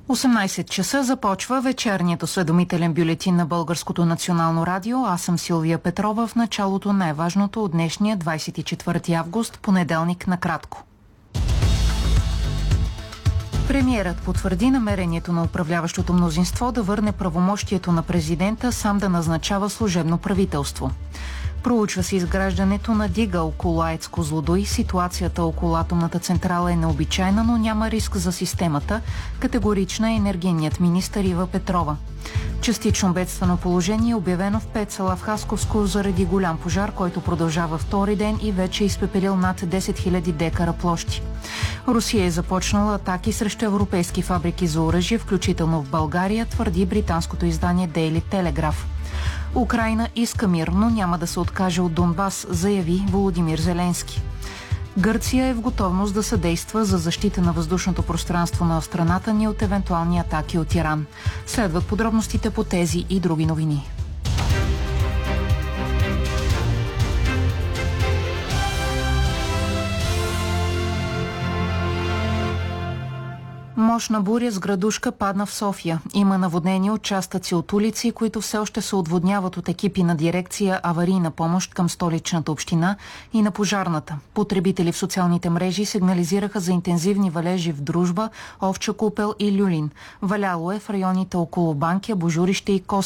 18 часа започва вечерният осведомителен бюлетин на Българското национално радио. Аз съм Силвия Петрова. В началото най-важното от днешния 24 август, понеделник, накратко. Премиерът потвърди намерението на управляващото мнозинство да върне правомощието на президента сам да назначава служебно правителство. Проучва се изграждането на дига около АЕЦ Козлодуй. Ситуацията около атомната централа е необичайна, но няма риск за системата. Категорична е енергийният министър Ива Петрова. Частично бедствено положение е обявено в 5 села в Хасковско заради голям пожар, който продължава втори ден и вече е изпепелил над 10 000 декара площи. Русия е започнала атаки срещу европейски фабрики за оръжие, включително в България, твърди британското издание Daily Telegraph. Украйна иска мир, но няма да се откаже от Донбас, заяви Володимир Зеленски. Гърция е в готовност да съдейства за защита на въздушното пространство на страната ни от евентуални атаки от Иран. Следват подробностите по тези и други новини. Мощна буря с градушка падна в София. Има наводнени участъци от улици, които все още се отводняват от екипи на дирекция аварийна помощ към столичната община и на пожарната. Потребители в социалните мрежи сигнализираха за интензивни валежи в Дружба, Овча купел и Люлин. Валяло е в районите около Банкя, Божурище и Костов.